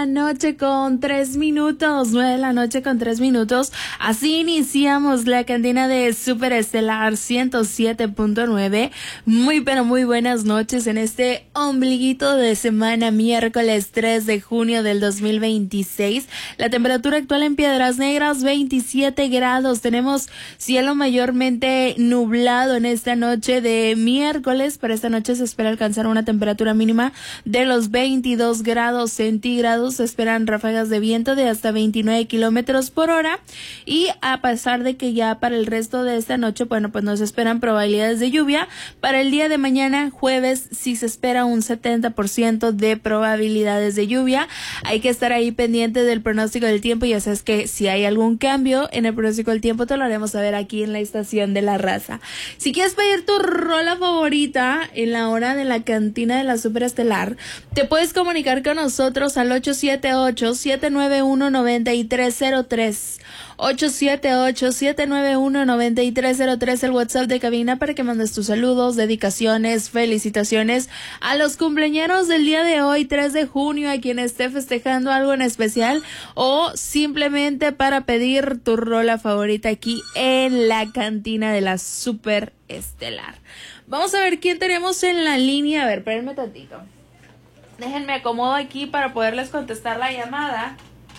Noche con 3 minutos, 9 de la noche con 3 minutos. Así iniciamos la cantina de Super Estelar 107.9. Muy pero muy buenas noches en este ombliguito de semana, miércoles 3 de junio del 2026. La temperatura actual en Piedras Negras 27 grados. Tenemos cielo mayormente nublado en esta noche de miércoles. Para esta noche se espera alcanzar una temperatura mínima de los 22 grados centígrados. Se esperan ráfagas de viento de hasta 29 kilómetros por hora. Y a pesar de que ya para el resto de esta noche, bueno, pues nos esperan probabilidades de lluvia. Para el día de mañana, jueves, sí se espera un 70% de probabilidades de lluvia. Hay que estar ahí pendiente del pronóstico del tiempo. Ya sabes que si hay algún cambio en el pronóstico del tiempo, te lo haremos saber aquí en la estación de La Raza. Si quieres pedir tu rola favorita en la hora de la cantina de la Super Estelar, te puedes comunicar con nosotros al 878-791-9303. 878-791-9303, el WhatsApp de cabina para que mandes tus saludos, dedicaciones, felicitaciones a los cumpleaños del día de hoy, 3 de junio, a quien esté festejando algo en especial, o simplemente para pedir tu rola favorita aquí en la cantina de la Super Estelar. Vamos a ver quién tenemos en la línea. A ver, espérenme tantito. Déjenme acomodo aquí para poderles contestar la llamada.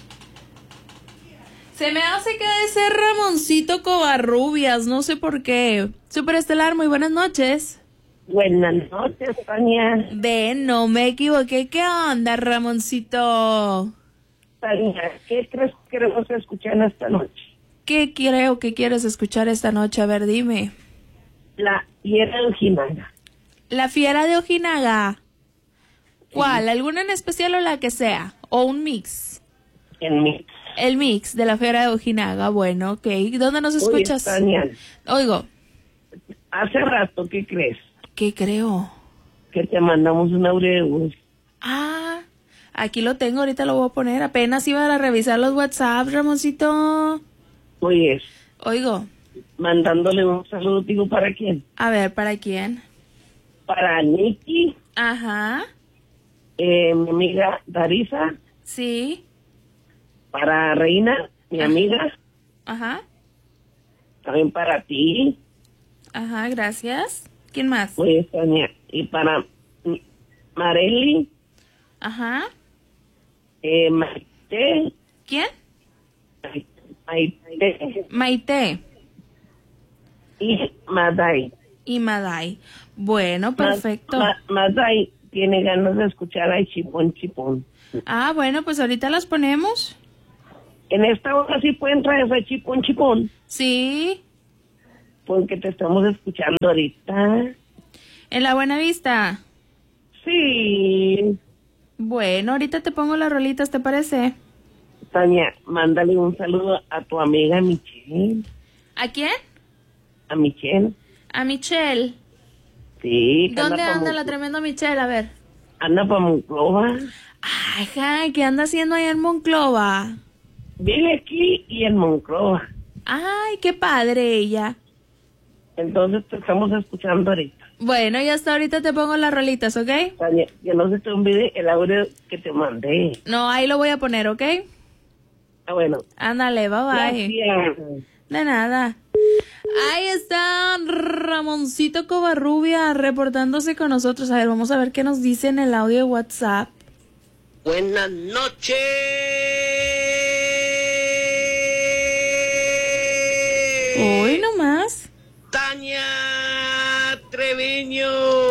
Se me hace que debe ser Ramoncito Covarrubias, no sé por qué. Super Estelar, muy buenas noches. Buenas noches, Tania. Ven, no me equivoqué. ¿Qué onda, Ramoncito? Tania, ¿qué crees que queremos escuchar esta noche? ¿Qué creo que quieres escuchar esta noche? A ver, dime. La Fiera de Ojinaga. La Fiera de Ojinaga. ¿Cuál? ¿Alguna en especial o la que sea? ¿O un mix? El mix. El mix de la Fiera de Ojinaga. Bueno, ok. ¿Dónde nos escuchas? Oye, Tania, Oigo. hace rato, ¿qué crees? ¿Qué creo? Que te mandamos un audio de voz. Ah, aquí lo tengo, ahorita lo voy a poner. Apenas iba a revisar los WhatsApp, Ramoncito. Oye, Oigo. mandándole un saludo, digo, ¿para quién? A ver, ¿para quién? Para Nikki, Ajá. mi amiga Darisa, Sí. para Reina, mi amiga, Ajá. también para ti, Ajá, gracias. ¿Quién más? oye, Tania, y para Marely, Ajá. Maite, ¿Quién? Maite Maite y Maday. y Maday. Bueno, perfecto. Maday tiene ganas de escuchar a Chipón Chipón. Ah, bueno, pues ahorita las ponemos. En esta hora sí pueden traer a Chipón Chipón, Sí. porque te estamos escuchando ahorita. En la Buena Vista. Sí. Bueno, ahorita te pongo las rolitas, ¿te parece? Tania, mándale un saludo a tu amiga Michelle. ¿A quién? A Michelle. A Michelle. Sí. ¿Dónde anda la tremenda Michelle? A ver. Anda para Monclova. Ajá, ¿qué anda haciendo allá en Monclova? Vive aquí y en Monclova. Ay, qué padre ella. Entonces te estamos escuchando ahorita. Bueno, y hasta ahorita te pongo las rolitas, ¿ok? Tania, yo no se te olvide el audio que te mandé. No, ahí lo voy a poner, ¿ok? Ah, bueno. Ándale, bye bye. Gracias. De nada. Ahí está Ramoncito Covarrubia reportándose con nosotros. A ver, vamos a ver qué nos dice en el audio de WhatsApp. Buenas noches. Hoy nomás. Tania Treviño.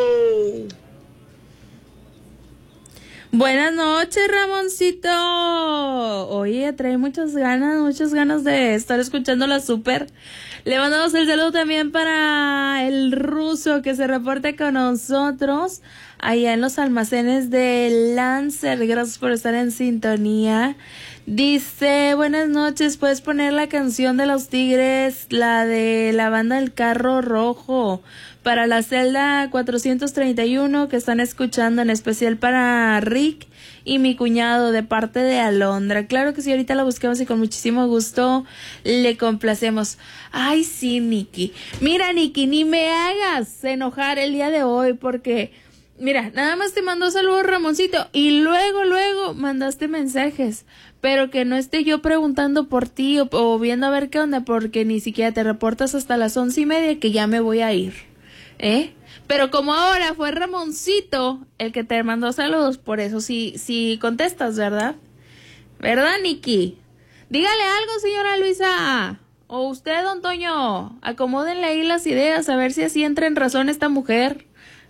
Buenas noches, Ramoncito. Oye, trae muchas ganas de estar escuchando la Super. Le mandamos el saludo también para el ruso que se reporta con nosotros allá en los almacenes de Lancer. Gracias por estar en sintonía. Dice, buenas noches, ¿puedes poner la canción de los Tigres, la de la banda del Carro Rojo, para la celda 431 que están escuchando, en especial para Rick y mi cuñado de parte de Alondra? Claro que sí, ahorita la buscamos y con muchísimo gusto le complacemos. Ay, sí, Nikki. Mira, Nikki, ni me hagas enojar el día de hoy porque Mira, nada más te mandó saludos Ramoncito y luego mandaste mensajes, pero que no esté yo preguntando por ti o viendo a ver qué onda, porque ni siquiera te reportas hasta las 11:30 que ya me voy a ir, Pero como ahora fue Ramoncito el que te mandó saludos, por eso sí contestas, ¿verdad? ¿Verdad, Nikki? Dígale algo, señora Luisa. O usted, don Toño, acomódenle ahí las ideas, a ver si así entra en razón esta mujer.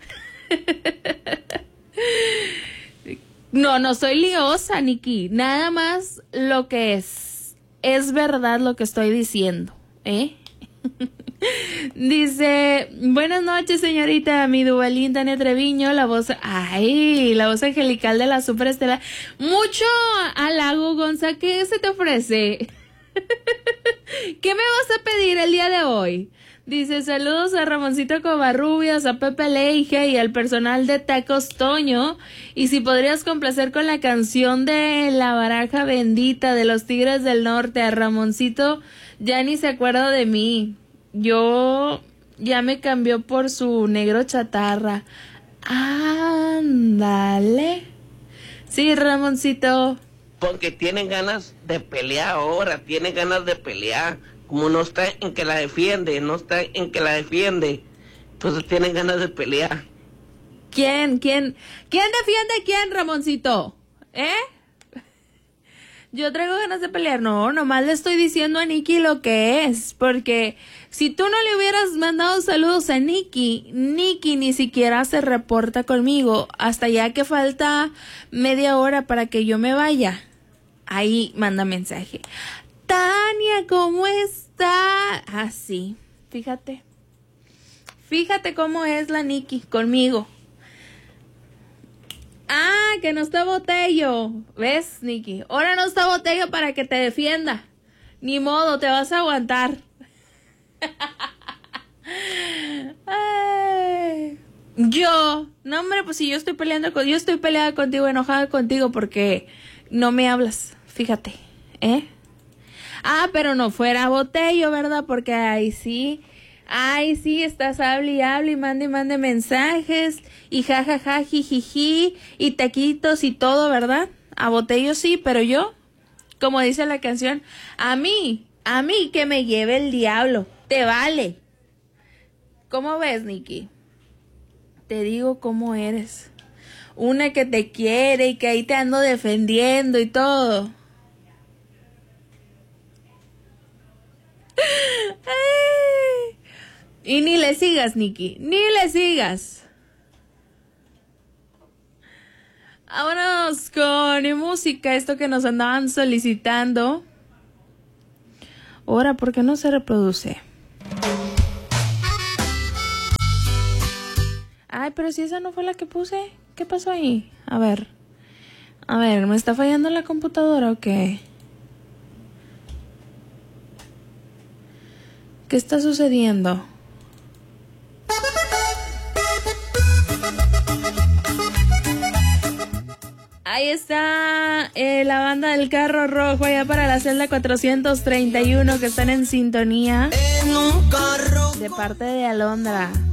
No soy liosa, Nikki. Nada más lo que es verdad lo que estoy diciendo, Dice, buenas noches, señorita, mi Duvalín, Tania Treviño, la voz angelical de la superestela. Mucho halago, Gonza, ¿qué se te ofrece? ¿Qué me vas a pedir el día de hoy? Dice, saludos a Ramoncito Covarrubias, a Pepe Leige y al personal de Tacos Toño. Y si podrías complacer con la canción de La Baraja Bendita de los Tigres del Norte. A Ramoncito ya ni se acuerda de mí. Yo ya me cambió por su negro chatarra. Ándale. Sí, Ramoncito. Porque tienen ganas de pelear ahora, tienen ganas de pelear. Como no está en que la defiende, entonces tienen ganas de pelear. ¿Quién defiende a quién, Ramoncito? Yo traigo ganas de pelear. No, nomás le estoy diciendo a Nikki lo que es. Porque si tú no le hubieras mandado saludos a Nikki ni siquiera se reporta conmigo. Hasta ya que falta media hora para que yo me vaya. Ahí manda mensaje. Tania, ¿cómo está? Así, fíjate cómo es la Nikki conmigo. Que no está Botello. ¿Ves, Nikki? Ahora no está Botello para que te defienda. Ni modo, te vas a aguantar. No, hombre, pues si yo estoy peleada contigo, enojada contigo porque no me hablas. Fíjate, pero no fuera Botello, ¿verdad? Porque ahí sí estás hable y mande mensajes y jajaja, jijiji y taquitos y todo, ¿verdad? A Botello sí, pero yo, como dice la canción, a mí que me lleve el diablo, te vale. ¿Cómo ves, Nikki? Te digo cómo eres. Una que te quiere y que ahí te ando defendiendo y todo. Ay. Y ni le sigas, Nikki, ni le sigas. Vámonos con música, esto que nos andaban solicitando. Ahora, ¿por qué no se reproduce? Ay, pero si esa no fue la que puse. ¿Qué pasó ahí? A ver, ¿me está fallando la computadora o qué? ¿Qué está sucediendo? Ahí está la banda del Carro Rojo allá para la celda 431 que están en sintonía. De parte de Alondra.